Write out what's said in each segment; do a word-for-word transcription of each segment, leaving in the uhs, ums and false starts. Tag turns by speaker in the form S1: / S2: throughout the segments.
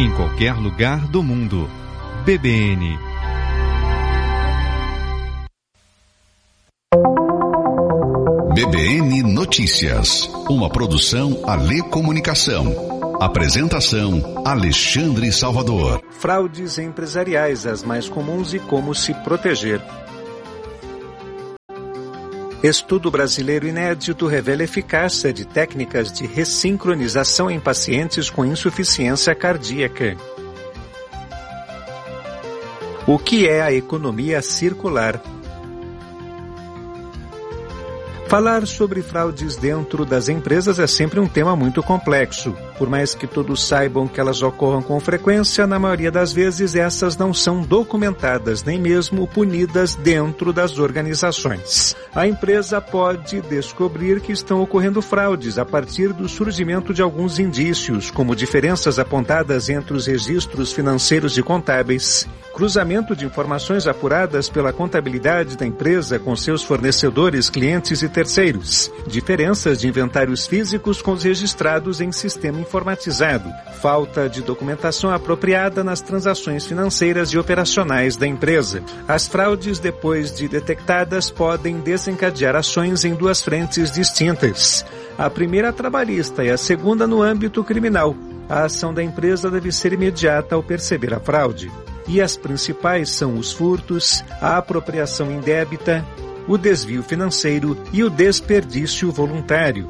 S1: em qualquer lugar do mundo. B B N.
S2: B B N Notícias, uma produção Alê Comunicação. Apresentação Alexandre Salvador.
S3: Fraudes empresariais, as mais comuns e como se proteger. Estudo brasileiro inédito revela eficácia de técnicas de ressincronização em pacientes com insuficiência cardíaca. O que é a economia circular? Falar sobre fraudes dentro das empresas é sempre um tema muito complexo. Por mais que todos saibam que elas ocorram com frequência, na maioria das vezes essas não são documentadas, nem mesmo punidas dentro das organizações. A empresa pode descobrir que estão ocorrendo fraudes a partir do surgimento de alguns indícios, como diferenças apontadas entre os registros financeiros e contábeis, cruzamento de informações apuradas pela contabilidade da empresa com seus fornecedores, clientes e terceiros, diferenças de inventários físicos com os registrados em sistema informatizado, falta de documentação apropriada nas transações financeiras e operacionais da empresa. As fraudes, depois de detectadas, podem desencadear ações em duas frentes distintas. A primeira é trabalhista e a segunda no âmbito criminal. A ação da empresa deve ser imediata ao perceber a fraude. E as principais são os furtos, a apropriação indébita, o desvio financeiro e o desperdício voluntário.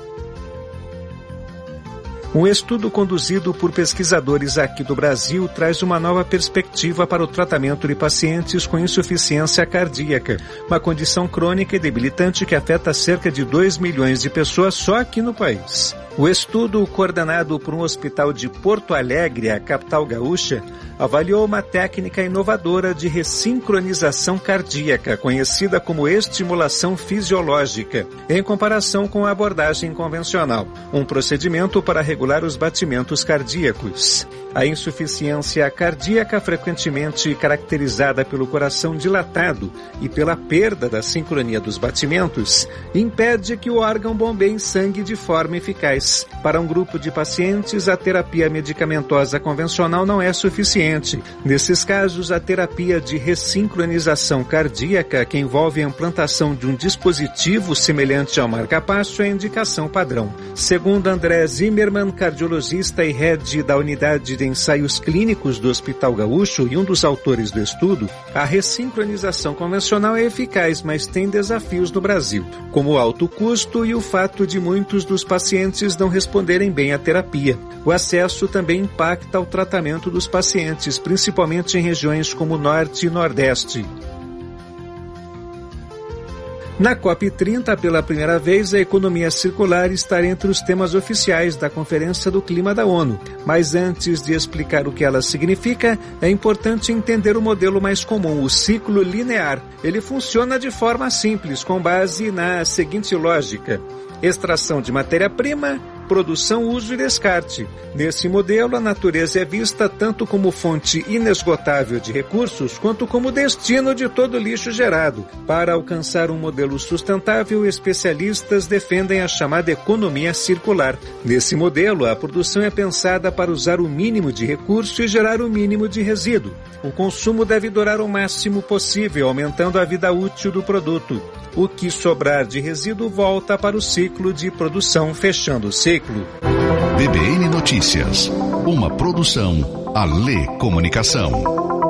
S3: Um estudo conduzido por pesquisadores aqui do Brasil traz uma nova perspectiva para o tratamento de pacientes com insuficiência cardíaca, uma condição crônica e debilitante que afeta cerca de dois milhões de pessoas só aqui no país. O estudo, coordenado por um hospital de Porto Alegre, a capital gaúcha, avaliou uma técnica inovadora de ressincronização cardíaca, conhecida como estimulação fisiológica, em comparação com a abordagem convencional, um procedimento para regular os batimentos cardíacos. A insuficiência cardíaca, frequentemente caracterizada pelo coração dilatado e pela perda da sincronia dos batimentos, impede que o órgão bombeie sangue de forma eficaz. Para um grupo de pacientes, a terapia medicamentosa convencional não é suficiente. Nesses casos, a terapia de ressincronização cardíaca, que envolve a implantação de um dispositivo semelhante ao marca-passo, é a indicação padrão. Segundo André Zimmermann, cardiologista e head da unidade de ensaios clínicos do Hospital Gaúcho e um dos autores do estudo, a ressincronização convencional é eficaz, mas tem desafios no Brasil, como o alto custo e o fato de muitos dos pacientes não responderem bem à terapia. O acesso também impacta o tratamento dos pacientes, principalmente em regiões como Norte e Nordeste. Na COP trinta, pela primeira vez, a economia circular está entre os temas oficiais da Conferência do Clima da ONU. Mas antes de explicar o que ela significa, é importante entender o modelo mais comum, o ciclo linear. Ele funciona de forma simples, com base na seguinte lógica: extração de matéria-prima, produção, uso e descarte. Nesse modelo, a natureza é vista tanto como fonte inesgotável de recursos, quanto como destino de todo o lixo gerado. Para alcançar um modelo sustentável, especialistas defendem a chamada economia circular. Nesse modelo, a produção é pensada para usar o mínimo de recurso e gerar o mínimo de resíduo. O consumo deve durar o máximo possível, aumentando a vida útil do produto. O que sobrar de resíduo volta para o ciclo de produção, fechando o ciclo.
S2: B B N Notícias, uma produção Alê Comunicação.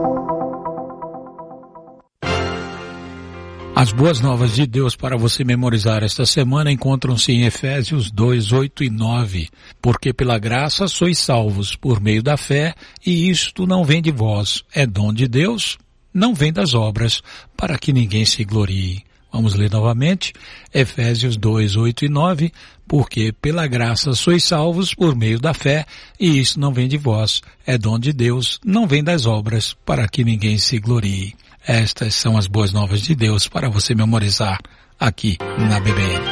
S4: As boas novas de Deus para você memorizar esta semana encontram-se em Efésios dois, oito e nove. Porque pela graça sois salvos por meio da fé, e isto não vem de vós, é dom de Deus, não vem das obras, para que ninguém se glorie. Vamos ler novamente, Efésios dois, oito e nove, porque pela graça sois salvos por meio da fé, e isso não vem de vós, é dom de Deus, não vem das obras, para que ninguém se glorie. Estas são as boas novas de Deus para você memorizar aqui na B B N.